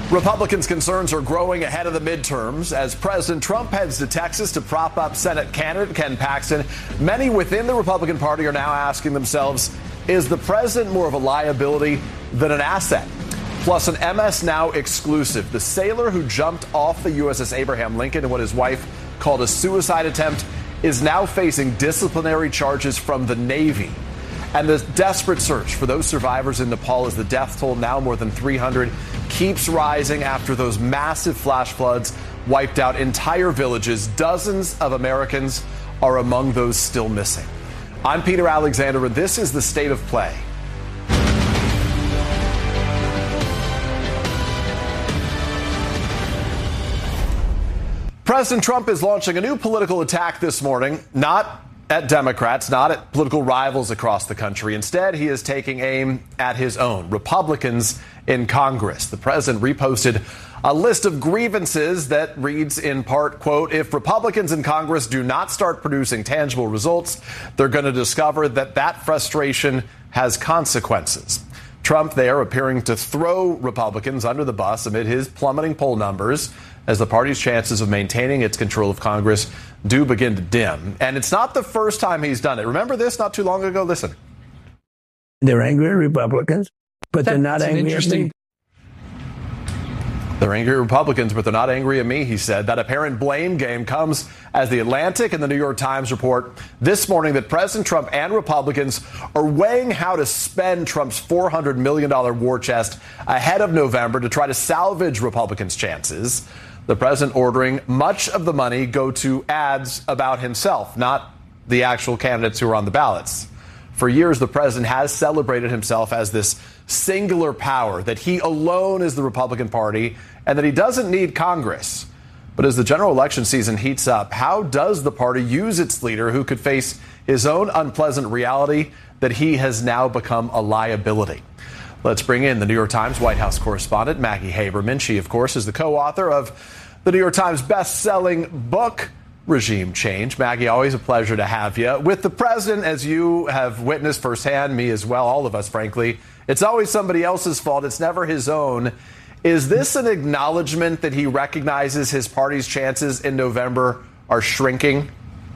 Republicans' concerns are growing ahead of the midterms as President Trump heads to Texas to prop up Senate candidate Ken Paxton. Many within the Republican Party are now asking themselves, is the president more of a liability than an asset? Plus, an MS Now exclusive. The sailor who jumped off the USS Abraham Lincoln in what his wife called a suicide attempt is now facing disciplinary charges from the Navy. And the desperate search for those survivors in Nepal as the death toll, now more than 300, keeps rising after those massive flash floods wiped out entire villages. Dozens of Americans are among those still missing. I'm Peter Alexander, and this is the State of Play. President Trump is launching a new political attack this morning, not at Democrats, not at political rivals across the country. Instead, he is taking aim at his own Republicans in Congress. The president reposted a list of grievances that reads in part, quote, if Republicans in Congress do not start producing tangible results, they're going to discover that that frustration has consequences. Trump there appearing to throw Republicans under the bus amid his plummeting poll numbers as the party's chances of maintaining its control of Congress do begin to dim. And it's not the first time he's done it. Remember this not too long ago? Listen. They're angry at Republicans, but they're not angry at me. They're angry at Republicans, but they're not angry at me, he said. That apparent blame game comes as the Atlantic and the New York Times report this morning that President Trump and Republicans are weighing how to spend Trump's $400 million war chest ahead of November to try to salvage Republicans' chances. The president ordering much of the money go to ads about himself, not the actual candidates who are on the ballots. For years, the president has celebrated himself as this singular power, that he alone is the Republican Party and that he doesn't need Congress. But as the general election season heats up, how does the party use its leader who could face his own unpleasant reality that he has now become a liability? Let's bring in the New York Times White House correspondent, Maggie Haberman. She, of course, is the co-author of the New York Times best-selling book, Regime Change. Maggie, always a pleasure to have you. With the president, as you have witnessed firsthand, me as well, all of us, frankly, it's always somebody else's fault. It's never his own. Is this an acknowledgement that he recognizes his party's chances in November are shrinking?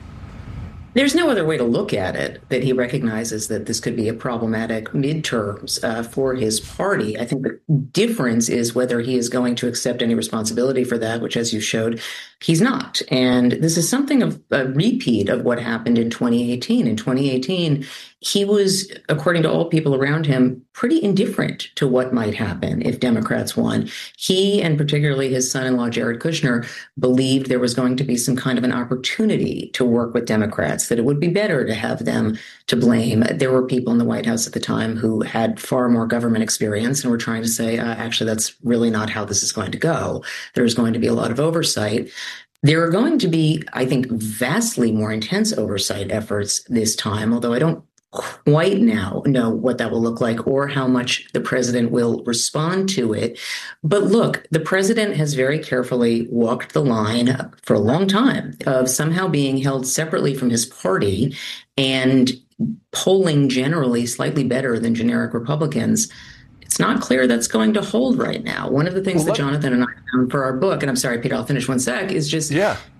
There's no other way to look at it, that he recognizes that this could be a problematic midterms for his party. I think the difference is whether he is going to accept any responsibility for that, which, as you showed, he's not. And this is something of a repeat of what happened in 2018. In 2018, he was, according to all people around him, pretty indifferent to what might happen if Democrats won. He, and particularly his son-in-law, Jared Kushner, believed there was going to be some kind of an opportunity to work with Democrats, that it would be better to have them to blame. There were people in the White House at the time who had far more government experience and were trying to say, actually, that's really not how this is going to go. There's going to be a lot of oversight. There are going to be, I think, vastly more intense oversight efforts this time, although I don't quite now know what that will look like or how much the president will respond to it. But look, the president has very carefully walked the line for a long time of somehow being held separately from his party and polling generally slightly better than generic Republicans. It's not clear that's going to hold right now. One of the things that Jonathan and I found for our book, and I'm sorry, Peter, I'll finish one sec, is just